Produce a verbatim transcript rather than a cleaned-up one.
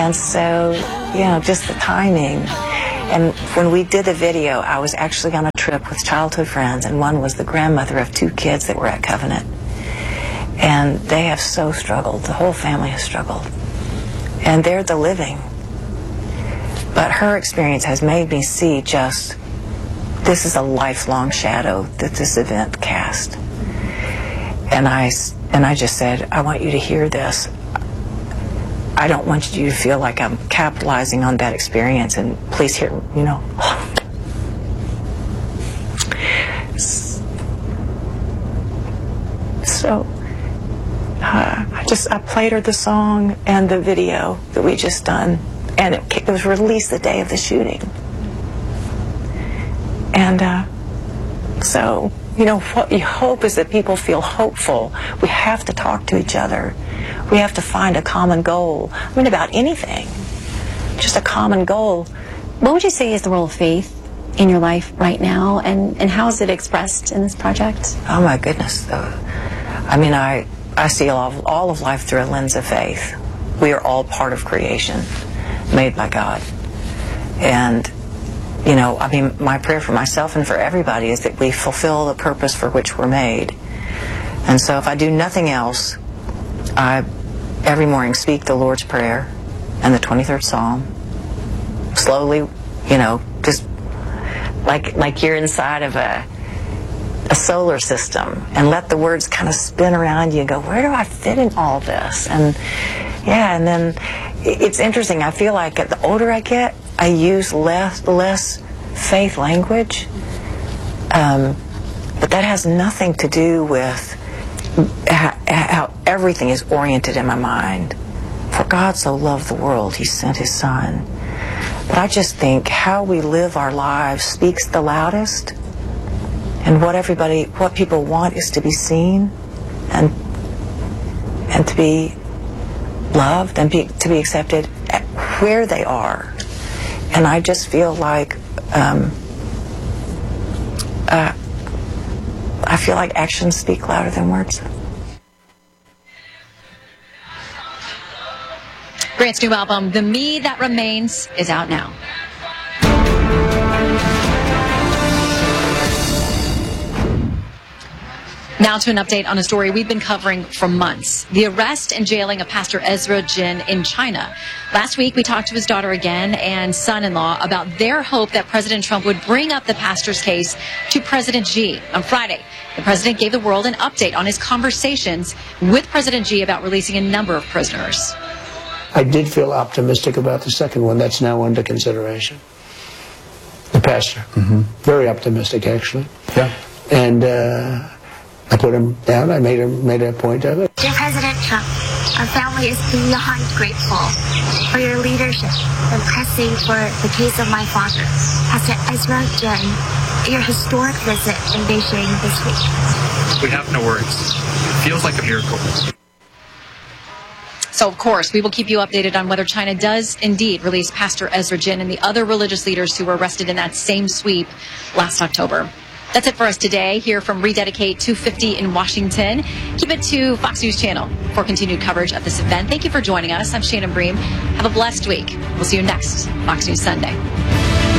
And so, you know, just the timing. And when we did the video, I was actually on a trip with childhood friends, and one was the grandmother of two kids that were at Covenant. And they have so struggled. The whole family has struggled. And they're the living. But her experience has made me see just, this is a lifelong shadow that this event cast. And I, and I just said, I want you to hear this. I don't want you to feel like I'm capitalizing on that experience, and please hear, you know. So, uh, I just, I played her the song and the video that we just done, and it, it was released the day of the shooting. And uh, so, you know, what you hope is that people feel hopeful. We have to talk to each other. We have to find a common goal. I mean, about anything. Just a common goal. What would you say is the role of faith in your life right now, and, and how is it expressed in this project? Oh, my goodness. I mean, I, I see all of, all of life through a lens of faith. We are all part of creation, made by God. And, you know, I mean, my prayer for myself and for everybody is that we fulfill the purpose for which we're made. And so if I do nothing else, I every morning speak the Lord's Prayer and the twenty-third Psalm. Slowly, you know, just like like you're inside of a a solar system, and let the words kind of spin around you and go, where do I fit in all this? And yeah, and then it's interesting. I feel like the older I get, I use less less faith language, um, but that has nothing to do with how, how everything is oriented in my mind. For God so loved the world, He sent His Son. But I just think how we live our lives speaks the loudest, and what everybody, what people want is to be seen, and and to be loved, and be, to be accepted where they are. And I just feel like um, uh, I feel like actions speak louder than words. Grant's new album, The Me That Remains, is out now. Now to an update on a story we've been covering for months. The arrest and jailing of Pastor Ezra Jin in China. Last week, we talked to his daughter again and son-in-law about their hope that President Trump would bring up the pastor's case to President Xi. On Friday, the president gave the world an update on his conversations with President Xi about releasing a number of prisoners. I did feel optimistic about the second one. That's now under consideration. The pastor. Mm-hmm. Very optimistic, actually. Yeah. And uh, I put him down. I made him made a point of it. Dear President Trump, our family is beyond grateful for your leadership in pressing for the case of my father, Pastor Ezra Jin, your historic visit in Beijing this week. We have no words. It feels like a miracle. So, of course, we will keep you updated on whether China does indeed release Pastor Ezra Jin and the other religious leaders who were arrested in that same sweep last October. That's it for us today here from Rededicate two fifty in Washington. Keep it to Fox News Channel for continued coverage of this event. Thank you for joining us. I'm Shannon Bream. Have a blessed week. We'll see you next Fox News Sunday.